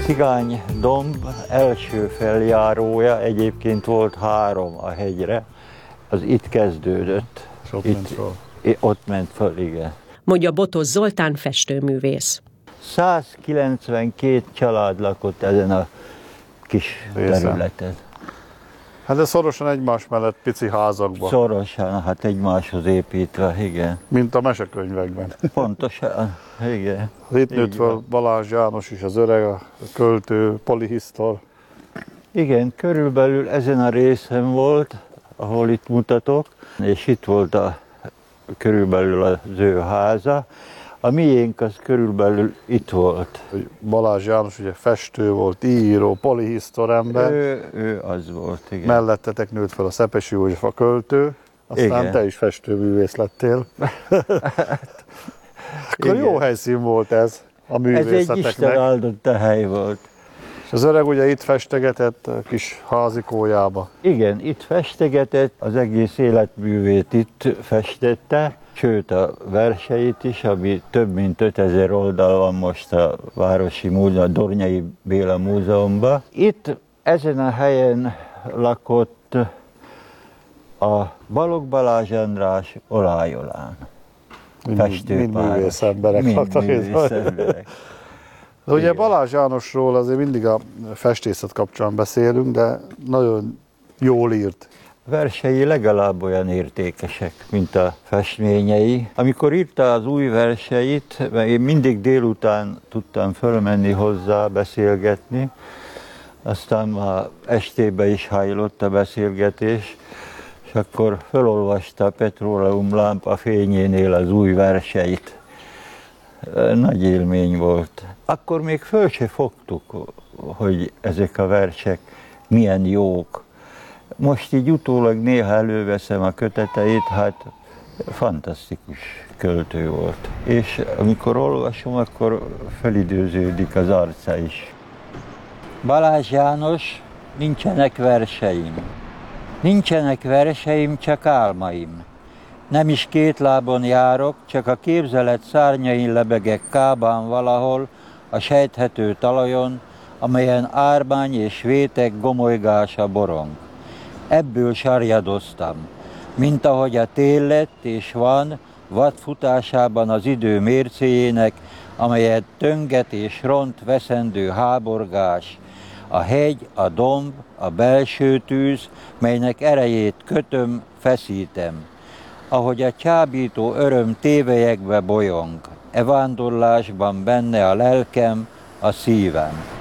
Cigánydomb első feljárója, egyébként volt 3 a hegyre, az itt kezdődött. És ott ment föl. Ott ment föl, igen. Mondja Botos Zoltán festőművész. 192 család lakott ezen a kis területen. Hát de szorosan egymás mellett pici házakban. Szorosan, hát egymáshoz építve, igen. Mint a mesekönyvekben. Pontosan, igen. Itt nőtt fel Balázs János is, az öreg, a költő, polihisztor. Igen, körülbelül ezen a részen volt, ahol itt mutatok, és itt volt körülbelül az ő háza. A miénk az körülbelül itt volt. Balázs János ugye festő volt, író, polihisztor ember. Ő az volt, igen. Mellettetek nőtt fel a Szepesi József, a költő. Aztán igen. Te is festőművész lettél. Akkor igen. Jó helyszín volt ez a művészeteknek. Ez egy Isten áldotta hely volt. És az öreg ugye itt festegetett a kis házikójába. Igen, itt festegetett, az egész életművét itt festette, sőt a verseit is, ami több mint 5000 oldal van most a Városi Múzeum, a Dornyai Béla Múzeumban. Itt ezen a helyen lakott a Balogh Balázs András Olájolán. Mind művész emberek laktak. De ugye Balázs Jánosról azért mindig a festészet kapcsán beszélünk, de nagyon jól írt. Versei legalább olyan értékesek, mint a festményei. Amikor írta az új verseit, mert én mindig délután tudtam fölmenni hozzá, beszélgetni, aztán már estébe is hajlott a beszélgetés, és akkor felolvasta a petróleumlámpa fényénél az új verseit. Nagy élmény volt. Akkor még föl se fogtuk, hogy ezek a versek milyen jók. Most így utólag néha előveszem a köteteit, hát fantasztikus költő volt. És amikor olvasom, akkor felidőződik az arca is. Balázs János, nincsenek verseim. Nincsenek verseim, csak álmaim. Nem is két lábon járok, csak a képzelet szárnyain lebegek kábán valahol, a sejthető talajon, amelyen ármány és vétek gomolygása borong. Ebből sarjadoztam, mint ahogy a tél lett és van vadfutásában az idő mércéjének, amelyet tönget és ront veszendő háborgás, a hegy, a domb, a belső tűz, melynek erejét kötöm, feszítem. Ahogy a csábító öröm tévelyekbe bolyong, e vándorlásban benne a lelkem, a szívem.